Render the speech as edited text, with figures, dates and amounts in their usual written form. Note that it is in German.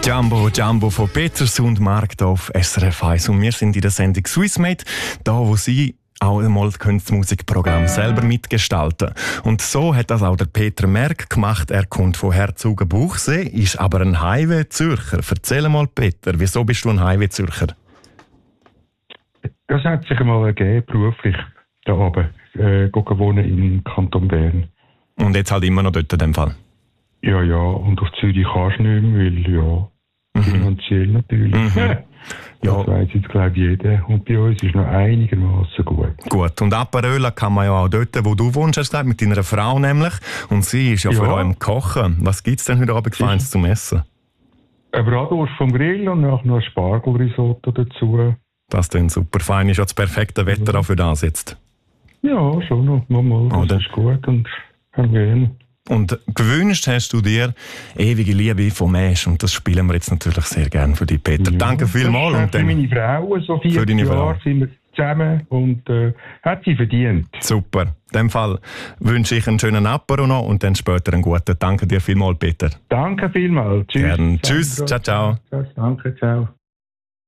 Jumbo von Peters und Mark hier auf SRF 1. Und wir sind in der Sendung Swissmade, da wo Sie auch einmal das Musikprogramm selber mitgestalten. Und so hat das auch der Peter Merck gemacht. Er kommt von Herzogenbuchsee, ist aber ein Highway-Zürcher. Erzähl mal, Peter, wieso bist du ein Highway-Zürcher? Das hat sich einmal ergeben, beruflich, da oben, wohnen im Kanton Bern. Und jetzt halt immer noch dort in dem Fall? Ja, und auf Zürich kannst du nicht mehr, weil finanziell natürlich. Das weiss jetzt, glaube ich, jeder. Und bei uns ist noch einigermaßen gut. Gut, und Aperöla kann man ja auch dort, wo du wohnst, hast du gesagt, mit deiner Frau nämlich. Und sie ist ja vor allem im Kochen. Was gibt es denn heute Abend Feines zum Essen? Eine Bratwurst vom Grill und noch ein Spargelrisotto dazu. Das klingt super fein. Ist ja das perfekte Wetter auch für das jetzt. Ja, schon noch. Mal. Das ist gut und haben wir. Und gewünscht hast du dir ewige Liebe vom Mensch. Und das spielen wir jetzt natürlich sehr gerne für dich, Peter. Ja, danke vielmals. Und für meine Frau, so 4 Jahre sind wir zusammen und hat sie verdient. Super. In dem Fall wünsche ich einen schönen Apero noch und dann später einen guten. Danke dir vielmals, Peter. Danke vielmals. Tschüss. Gerne. Tschüss. Ciao. Danke, ciao.